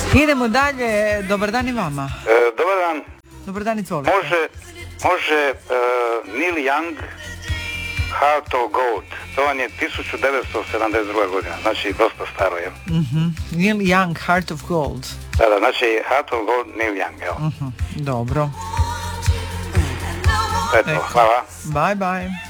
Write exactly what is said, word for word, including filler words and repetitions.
Idemo dalje, dobar dan i vama. E, dobar dan. Dobar dan, izvolite. Može, može uh, Neil Young, Heart of Gold. To vam je tisuću devetsto sedamdeset druga godina, znači dosta staro je. Uh-huh. Neil Young, Heart of Gold. Da, da, znači Heart of Gold, Neil Young, evo. Uh-huh. Dobro. Eto, hvala. Bye, bye.